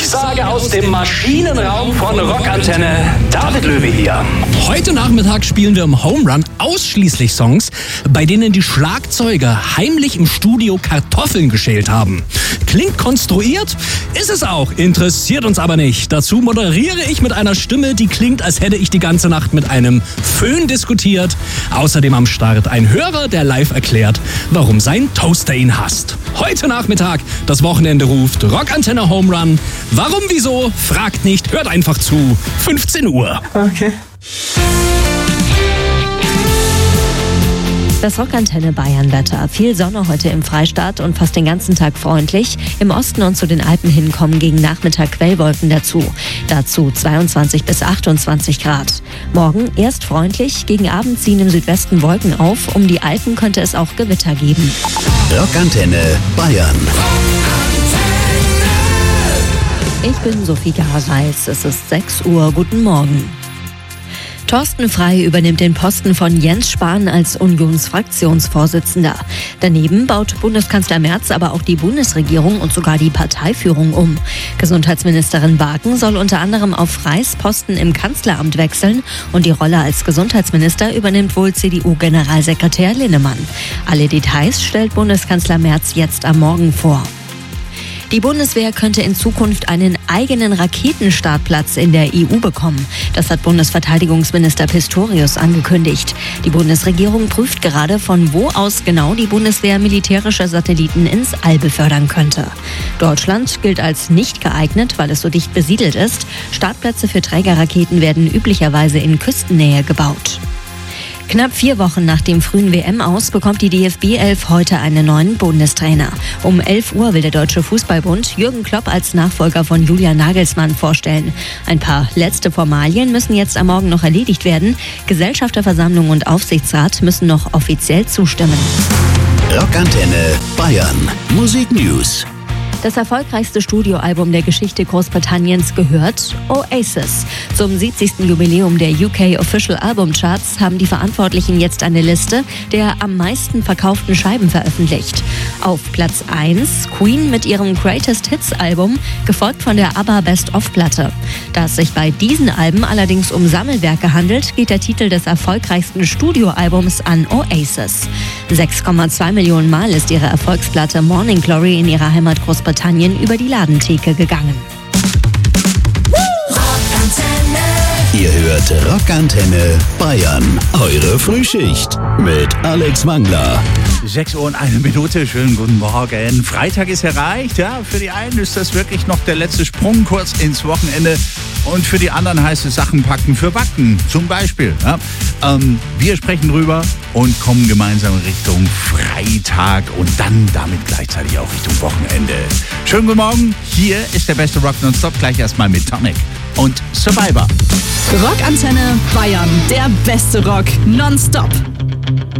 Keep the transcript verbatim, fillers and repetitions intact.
Ich sage aus dem Maschinenraum von Rockantenne, David Löwe hier. Heute Nachmittag spielen wir im Home Run ausschließlich Songs, bei denen die Schlagzeuger heimlich im Studio Kartoffeln geschält haben. Klingt konstruiert, ist es auch, interessiert uns aber nicht. Dazu moderiere ich mit einer Stimme, die klingt, als hätte ich die ganze Nacht mit einem Föhn diskutiert. Außerdem am Start ein Hörer, der live erklärt, warum sein Toaster ihn hasst. Heute Nachmittag, das Wochenende ruft, Rockantenne Home Run. Warum, wieso? Fragt nicht, hört einfach zu. fünfzehn Uhr. Okay. Das Rockantenne Bayern-Wetter. Viel Sonne heute im Freistaat und fast den ganzen Tag freundlich. Im Osten und zu den Alpen hin kommen gegen Nachmittag Quellwolken dazu. Dazu zweiundzwanzig bis achtundzwanzig Grad. Morgen erst freundlich, gegen Abend ziehen im Südwesten Wolken auf. Um die Alpen könnte es auch Gewitter geben. Rockantenne Bayern. Ich bin Sophie Gareis. Es ist sechs Uhr. Guten Morgen. Thorsten Frey übernimmt den Posten von Jens Spahn als Unionsfraktionsvorsitzender. Daneben baut Bundeskanzler Merz aber auch die Bundesregierung und sogar die Parteiführung um. Gesundheitsministerin Barken soll unter anderem auf Freys Posten im Kanzleramt wechseln und die Rolle als Gesundheitsminister übernimmt wohl C D U-Generalsekretär Linnemann. Alle Details stellt Bundeskanzler Merz jetzt am Morgen vor. Die Bundeswehr könnte in Zukunft einen eigenen Raketenstartplatz in der E U bekommen. Das hat Bundesverteidigungsminister Pistorius angekündigt. Die Bundesregierung prüft gerade, von wo aus genau die Bundeswehr militärische Satelliten ins All befördern könnte. Deutschland gilt als nicht geeignet, weil es so dicht besiedelt ist. Startplätze für Trägerraketen werden üblicherweise in Küstennähe gebaut. Knapp vier Wochen nach dem frühen W M-Aus bekommt die D F B elf heute einen neuen Bundestrainer. Um elf Uhr will der Deutsche Fußballbund Jürgen Klopp als Nachfolger von Julian Nagelsmann vorstellen. Ein paar letzte Formalien müssen jetzt am Morgen noch erledigt werden. Gesellschafterversammlung und Aufsichtsrat müssen noch offiziell zustimmen. Rockantenne Bayern. Musik News. Das erfolgreichste Studioalbum der Geschichte Großbritanniens gehört Oasis. Zum siebzigsten Jubiläum der U K Official Album Charts haben die Verantwortlichen jetzt eine Liste der am meisten verkauften Scheiben veröffentlicht. Auf Platz eins Queen mit ihrem Greatest Hits Album, gefolgt von der ABBA Best-of-Platte. Da es sich bei diesen Alben allerdings um Sammelwerke handelt, geht der Titel des erfolgreichsten Studioalbums an Oasis. sechs Komma zwei Millionen Mal ist ihre Erfolgsplatte Morning Glory in ihrer Heimat Großbritannien über die Ladentheke gegangen. Ihr hört Rockantenne Bayern. Eure Frühschicht mit Alex Wangler. sechs Uhr und eine Minute, schönen guten Morgen. Freitag ist erreicht, ja. Für die einen ist das wirklich noch der letzte Sprung kurz ins Wochenende. Und für die anderen heißt es Sachen packen für Backen, zum Beispiel. Ja. Ähm, wir sprechen drüber und kommen gemeinsam Richtung Freitag und dann damit gleichzeitig auch Richtung Wochenende. Schönen guten Morgen, hier ist der beste Rock nonstop, gleich erstmal mit Tonic und Survivor. Rockantenne Bayern, der beste Rock nonstop.